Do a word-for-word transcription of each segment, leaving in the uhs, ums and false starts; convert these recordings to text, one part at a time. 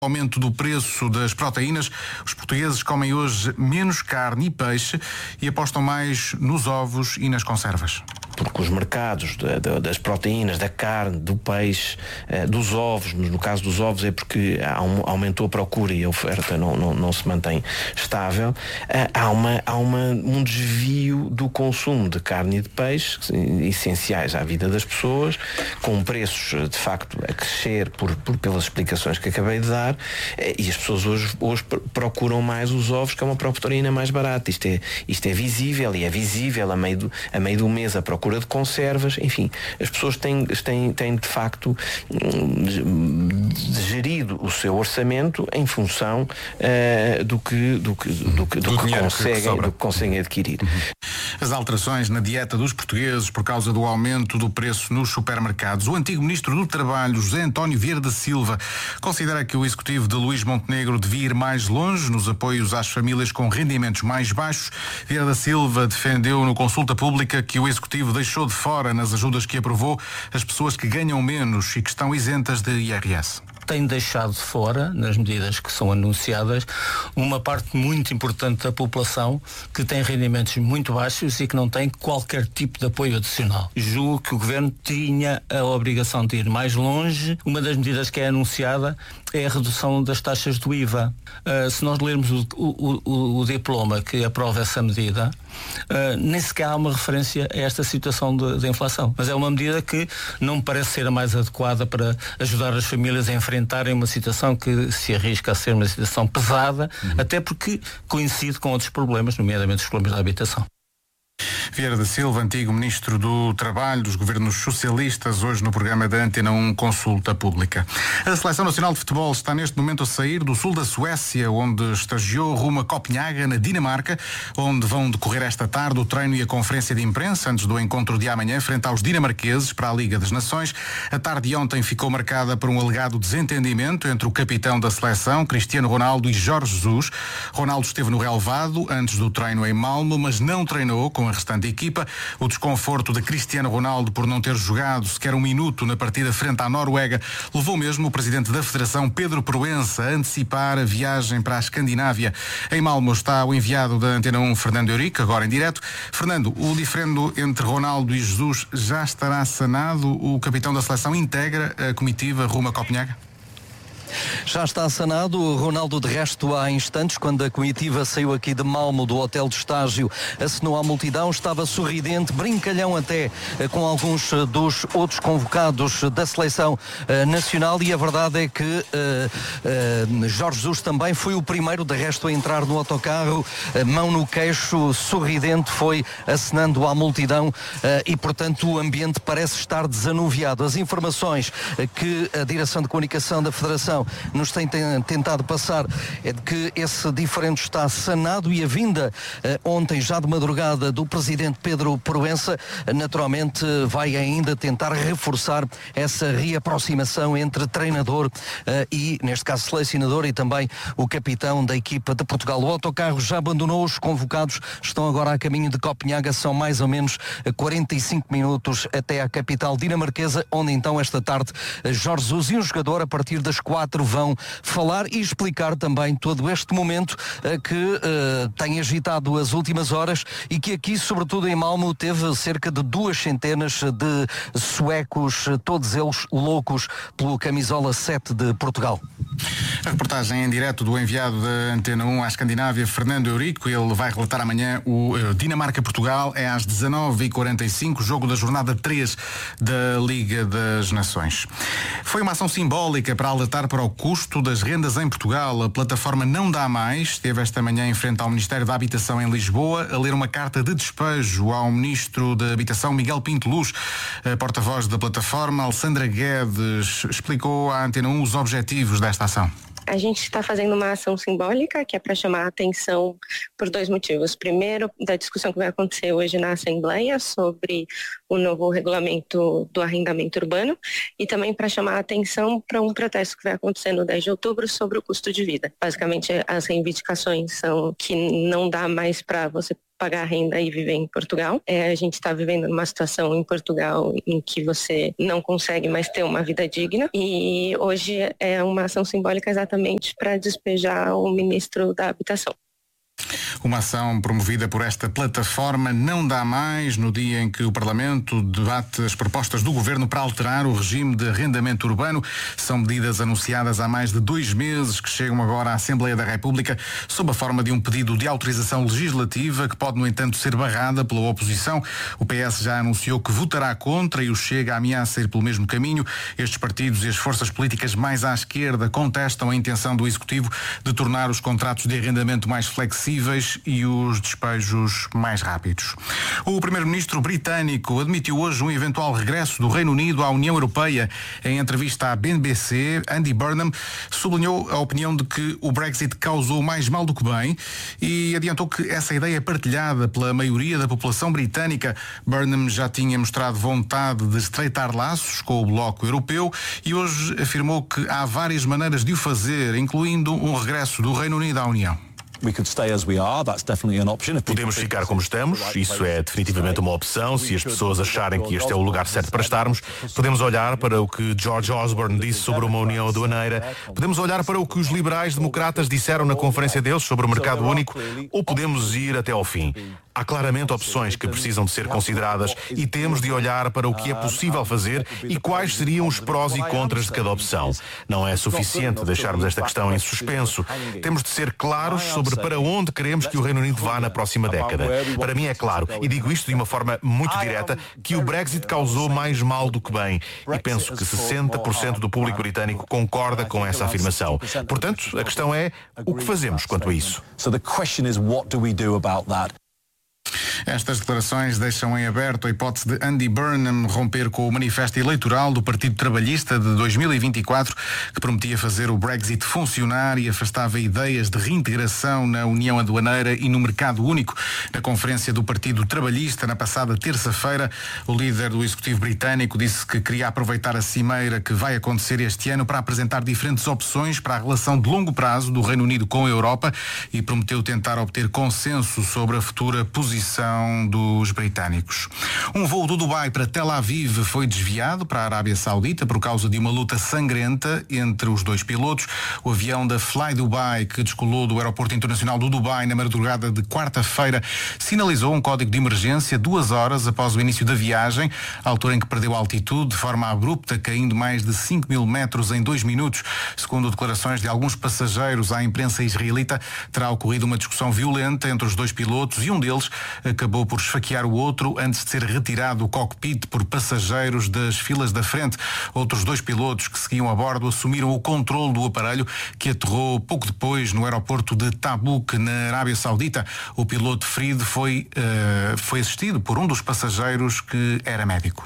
Aumento do preço das proteínas, os portugueses comem hoje menos carne e peixe e apostam mais nos ovos e nas conservas. Porque os mercados de, de, das proteínas, da carne, do peixe, eh, dos ovos, mas no caso dos ovos é porque há um, aumentou a procura e a oferta não, não, não se mantém estável, eh, há, uma, há uma, um desvio do consumo de carne e de peixe, essenciais à vida das pessoas, com preços de facto a crescer por, por, pelas explicações que acabei de dar, eh, e as pessoas hoje, hoje procuram mais os ovos, que é uma proteína mais barata. Isto é, isto é visível e é visível a meio do, a meio do mês a procura de conservas, enfim, as pessoas têm, têm, têm de facto gerido o seu orçamento em função uh, do que, do que, do que, do do que, conseguem, que do que conseguem adquirir. As alterações na dieta dos portugueses por causa do aumento do preço nos supermercados. O antigo Ministro do Trabalho, José António Vieira da Silva, considera que o executivo de Luís Montenegro devia ir mais longe nos apoios às famílias com rendimentos mais baixos. Vieira da Silva defendeu no Consulta Pública que o executivo deixou de fora nas ajudas que aprovou as pessoas que ganham menos e que estão isentas de I R S. Tem deixado de fora, nas medidas que são anunciadas, uma parte muito importante da população que tem rendimentos muito baixos e que não tem qualquer tipo de apoio adicional. Julgo que o Governo tinha a obrigação de ir mais longe. Uma das medidas que é anunciada é a redução das taxas do I V A. Uh, se nós lermos o, o, o, o diploma que aprova essa medida, uh, nem sequer há uma referência a esta situação de, de inflação. Mas é uma medida que não me parece ser a mais adequada para ajudar as famílias a enfrentarem uma situação que se arrisca a ser uma situação pesada, uhum. até porque coincide com outros problemas, nomeadamente os problemas da habitação. Vieira da Silva, antigo Ministro do Trabalho dos governos socialistas, hoje no programa da Antena um Consulta Pública. A Seleção Nacional de Futebol está neste momento a sair do sul da Suécia, onde estagiou rumo a Copenhaga, na Dinamarca, onde vão decorrer esta tarde o treino e a conferência de imprensa antes do encontro de amanhã frente aos dinamarqueses para a Liga das Nações. A tarde de ontem ficou marcada por um alegado desentendimento entre o capitão da seleção, Cristiano Ronaldo, e Jorge Jesus. Ronaldo esteve no relvado antes do treino em Malmö, mas não treinou com a restante equipa. O desconforto de Cristiano Ronaldo por não ter jogado sequer um minuto na partida frente à Noruega levou mesmo o presidente da Federação, Pedro Proença, a antecipar a viagem para a Escandinávia. Em Malmö está o enviado da Antena um, Fernando Eurico, agora em direto. Fernando, o diferendo entre Ronaldo e Jesus já estará sanado? O capitão da seleção integra a comitiva rumo a Copenhaga? Já está sanado. O Ronaldo, de resto, há instantes, quando a comitiva saiu aqui de Malmö, do hotel de estágio, acenou à multidão, estava sorridente, brincalhão até com alguns dos outros convocados da seleção uh, nacional, e a verdade é que uh, uh, Jorge Jesus também foi o primeiro, de resto, a entrar no autocarro, uh, mão no queixo, sorridente, foi acenando à multidão uh, e, portanto, o ambiente parece estar desanuviado. As informações uh, que a Direção de Comunicação da Federação nos tem tentado passar é de que esse diferendo está sanado, e a vinda eh, ontem, já de madrugada, do presidente Pedro Proença, eh, naturalmente vai ainda tentar reforçar essa reaproximação entre treinador eh, e, neste caso, selecionador, e também o capitão da equipa de Portugal. O autocarro já abandonou, os convocados estão agora a caminho de Copenhaga, são mais ou menos quarenta e cinco minutos até à capital dinamarquesa, onde então esta tarde Jorge Jesus e um jogador, a partir das quatro, vão falar e explicar também todo este momento uh, que uh, tem agitado as últimas horas, e que aqui, sobretudo em Malmö, teve cerca de duas centenas de suecos, todos eles loucos pelo camisola sete de Portugal. A reportagem em direto do enviado da Antena um à Escandinávia, Fernando Eurico. Ele vai relatar amanhã o uh, Dinamarca-Portugal, é às dezanove e quarenta e cinco, jogo da jornada três da Liga das Nações. Foi uma ação simbólica para alertar para o custo das rendas em Portugal. A plataforma Não Dá Mais esteve esta manhã em frente ao Ministério da Habitação em Lisboa a ler uma carta de despejo ao Ministro da Habitação, Miguel Pinto Luz. A porta-voz da plataforma, Alessandra Guedes, explicou à Antena um os objetivos desta ação. A gente está fazendo uma ação simbólica que é para chamar a atenção por dois motivos. Primeiro, da discussão que vai acontecer hoje na Assembleia sobre o novo regulamento do arrendamento urbano, e também para chamar a atenção para um protesto que vai acontecer no dez de outubro sobre o custo de vida. Basicamente, as reivindicações são que não dá mais para você pagar renda e viver em Portugal. É, a gente está vivendo numa situação em Portugal em que você não consegue mais ter uma vida digna, e hoje é uma ação simbólica exatamente para despejar o ministro da Habitação. Uma ação promovida por esta plataforma Não Dá Mais, no dia em que o Parlamento debate as propostas do Governo para alterar o regime de arrendamento urbano. São medidas anunciadas há mais de dois meses que chegam agora à Assembleia da República sob a forma de um pedido de autorização legislativa que pode, no entanto, ser barrada pela oposição. O P S já anunciou que votará contra e o Chega ameaça ir pelo mesmo caminho. Estes partidos e as forças políticas mais à esquerda contestam a intenção do Executivo de tornar os contratos de arrendamento mais flexíveis e os despejos mais rápidos. O primeiro-ministro britânico admitiu hoje um eventual regresso do Reino Unido à União Europeia. Em entrevista à B B C, Andy Burnham sublinhou a opinião de que o Brexit causou mais mal do que bem e adiantou que essa ideia é partilhada pela maioria da população britânica. Burnham já tinha mostrado vontade de estreitar laços com o Bloco Europeu e hoje afirmou que há várias maneiras de o fazer, incluindo um regresso do Reino Unido à União. Podemos ficar como estamos, isso é definitivamente uma opção. Se as pessoas acharem que este é o lugar certo para estarmos, podemos olhar para o que George Osborne disse sobre uma união aduaneira, podemos olhar para o que os liberais democratas disseram na conferência deles sobre o mercado único, ou podemos ir até ao fim. Há claramente opções que precisam de ser consideradas e temos de olhar para o que é possível fazer e quais seriam os prós e contras de cada opção. Não é suficiente deixarmos esta questão em suspenso. Temos de ser claros sobre para onde queremos que o Reino Unido vá na próxima década. Para mim é claro, e digo isto de uma forma muito direta, que o Brexit causou mais mal do que bem. E penso que sessenta por cento do público britânico concorda com essa afirmação. Portanto, a questão é o que fazemos quanto a isso. Estas declarações deixam em aberto a hipótese de Andy Burnham romper com o manifesto eleitoral do Partido Trabalhista de dois mil e vinte e quatro, que prometia fazer o Brexit funcionar e afastava ideias de reintegração na União Aduaneira e no mercado único. Na conferência do Partido Trabalhista, na passada terça-feira, o líder do Executivo britânico disse que queria aproveitar a cimeira que vai acontecer este ano para apresentar diferentes opções para a relação de longo prazo do Reino Unido com a Europa e prometeu tentar obter consenso sobre a futura posição dos britânicos. Um voo do Dubai para Tel Aviv foi desviado para a Arábia Saudita por causa de uma luta sangrenta entre os dois pilotos. O avião da Fly Dubai, que descolou do Aeroporto Internacional do Dubai na madrugada de quarta-feira, sinalizou um código de emergência duas horas após o início da viagem, à altura em que perdeu a altitude de forma abrupta, caindo mais de cinco mil metros em dois minutos. Segundo declarações de alguns passageiros à imprensa israelita, terá ocorrido uma discussão violenta entre os dois pilotos e um deles acabou por esfaquear o outro antes de ser retirado do cockpit por passageiros das filas da frente. Outros dois pilotos que seguiam a bordo assumiram o controle do aparelho, que aterrou pouco depois no aeroporto de Tabuk, na Arábia Saudita. O piloto ferido foi, uh, foi assistido por um dos passageiros que era médico.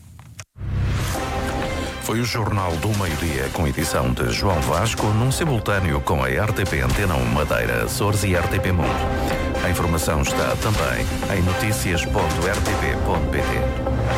Foi o Jornal do Meio-Dia, com edição de João Vasco, num simultâneo com a R T P Antena um Madeira, Açores e R T P Mundo. A informação está também em notícias ponto r t p ponto p t.